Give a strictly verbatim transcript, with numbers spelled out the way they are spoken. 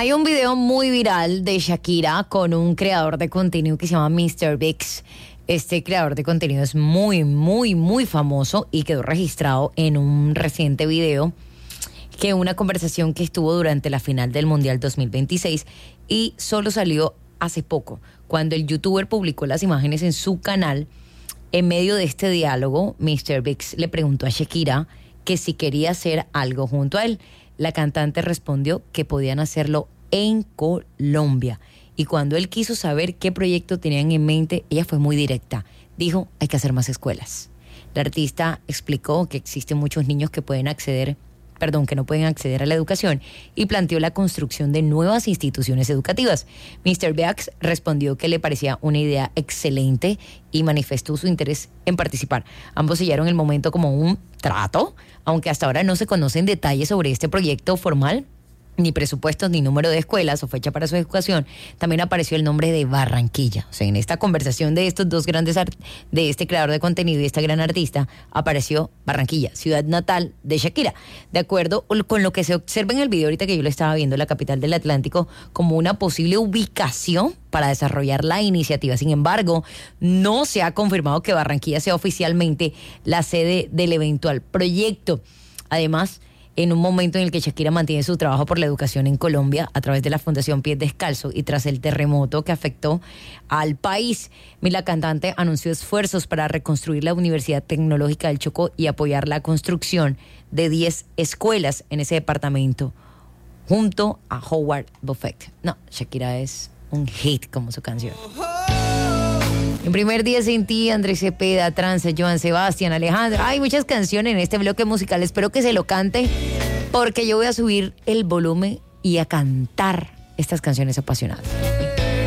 Hay un video muy viral de Shakira con un creador de contenido que se llama míster Vix. Este creador de contenido es muy, muy, muy famoso y quedó registrado en un reciente video que una conversación que estuvo durante la final del Mundial dos mil veintiséis y solo salió hace poco, cuando el youtuber publicó las imágenes en su canal. En medio de este diálogo, míster Vix le preguntó a Shakira que si quería hacer algo junto a él. La cantante respondió que podían hacerlo en Colombia. Y cuando él quiso saber qué proyecto tenían en mente, ella fue muy directa. Dijo, hay que hacer más escuelas. La artista explicó que existen muchos niños que pueden acceder, perdón, que no pueden acceder a la educación y planteó la construcción de nuevas instituciones educativas. míster Vix respondió que le parecía una idea excelente y manifestó su interés en participar. Ambos sellaron el momento como un trato, aunque hasta ahora no se conocen detalles sobre este proyecto formal, ni presupuestos, ni número de escuelas o fecha para su ejecución. También apareció el nombre de Barranquilla. O sea, en esta conversación de estos dos grandes, art- de este creador de contenido y esta gran artista, apareció Barranquilla, ciudad natal de Shakira. De acuerdo con lo que se observa en el video ahorita que yo lo estaba viendo, la capital del Atlántico, como una posible ubicación para desarrollar la iniciativa. Sin embargo, no se ha confirmado que Barranquilla sea oficialmente la sede del eventual proyecto. Además, en un momento en el que Shakira mantiene su trabajo por la educación en Colombia a través de la Fundación Pies Descalzo y tras el terremoto que afectó al país, la cantante anunció esfuerzos para reconstruir la Universidad Tecnológica del Chocó y apoyar la construcción de diez escuelas en ese departamento junto a Howard Buffett. No, Shakira es un hit como su canción. En Primer Día Sin Ti, Andrés Cepeda, Trance, Joan Sebastián, Alejandra. Hay muchas canciones en este bloque musical. Espero que se lo cante porque yo voy a subir el volumen y a cantar estas canciones apasionadas.